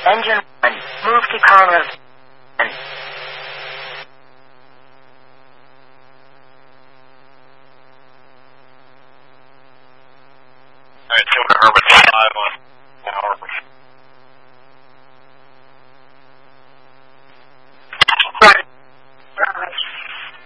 Engine 1, move to Carlos. Alright, 2 to Herman 5 on Harbor.